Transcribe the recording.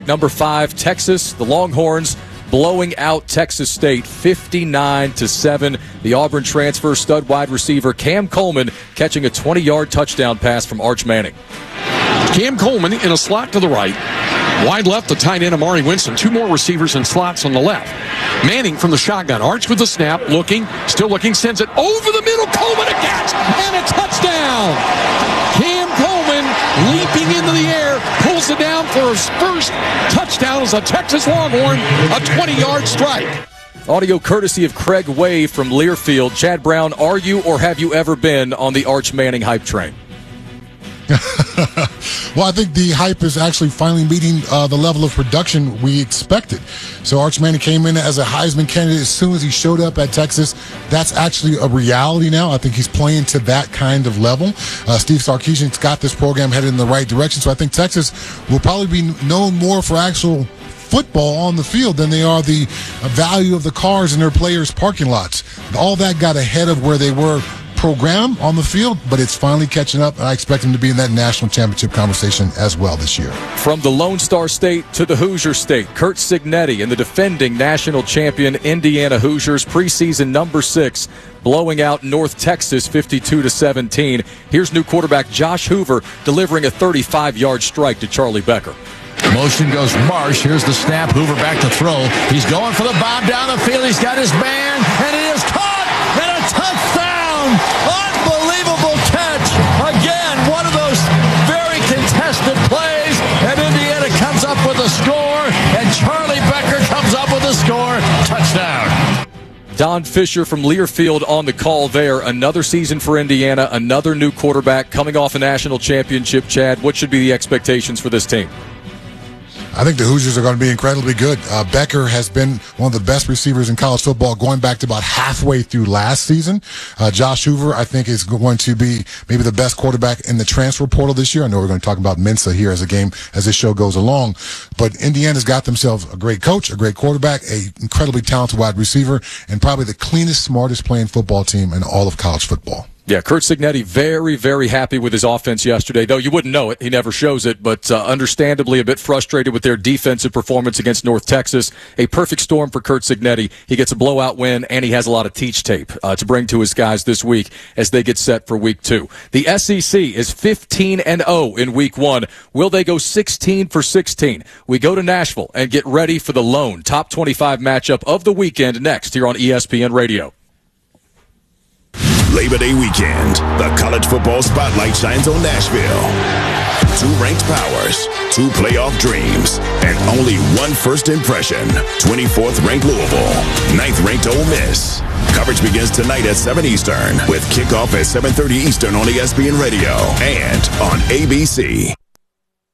Number 5, Texas, the Longhorns blowing out Texas State 59-7. The Auburn transfer stud wide receiver Cam Coleman catching a 20-yard touchdown pass from Arch Manning. Cam Coleman in a slot to the right. Wide left, the tight end Amari Winston. 2 more receivers in slots on the left. Manning from the shotgun. Arch with the snap, still looking, sends it over the middle. Coleman a catch and a touchdown. Cam Coleman leaping into the air, pulls it down for his first touchdown as a Texas Longhorn, a 20-yard strike. Audio courtesy of Craig Way from Learfield. Chad Brown, are you or have you ever been on the Arch Manning hype train? Well, I think the hype is actually finally meeting the level of production we expected. So Arch Manning came in as a Heisman candidate as soon as he showed up at Texas. That's actually a reality now. I think he's playing to that kind of level. Steve Sarkisian's got this program headed in the right direction. So I think Texas will probably be known more for actual football on the field than they are the value of the cars in their players' parking lots. All that got ahead of where they were program on the field, but it's finally catching up, and I expect him to be in that national championship conversation as well this year. From the Lone Star State to the Hoosier State, Curt Cignetti and the defending national champion Indiana Hoosiers, preseason number 6, blowing out North Texas 52-17. Here's new quarterback Josh Hoover delivering a 35-yard strike to Charlie Becker. Motion goes Marsh. Here's the snap. Hoover back to throw. He's going for the bomb down the field. He's got his man, and it is caught, and a touchdown. Unbelievable catch. Again, one of those very contested plays, and Indiana comes up with a score, and Charlie Becker comes up with a score. Touchdown. Don Fisher from Learfield on the call there. Another season for Indiana, another new quarterback coming off a national championship. Chad, what should be the expectations for this team? I think the Hoosiers are going to be incredibly good. Becker has been one of the best receivers in college football going back to about halfway through last season. Josh Hoover, I think, is going to be maybe the best quarterback in the transfer portal this year. I know we're going to talk about Mensa here as this show goes along. But Indiana's got themselves a great coach, a great quarterback, an incredibly talented wide receiver, and probably the cleanest, smartest playing football team in all of college football. Yeah, Curt Cignetti very, very happy with his offense yesterday, though you wouldn't know it. He never shows it, but understandably a bit frustrated with their defensive performance against North Texas. A perfect storm for Curt Cignetti. He gets a blowout win, and he has a lot of teach tape to bring to his guys this week as they get set for Week 2. The SEC is 15-0 in Week 1. Will they go 16-16? We go to Nashville and get ready for the lone top 25 matchup of the weekend next here on ESPN Radio. Labor Day weekend, the college football spotlight shines on Nashville. 2 ranked powers, 2 playoff dreams, and only 1 first impression. 24th ranked Louisville, 9th ranked Ole Miss. Coverage begins tonight at 7 Eastern with kickoff at 7:30 Eastern on ESPN Radio and on ABC.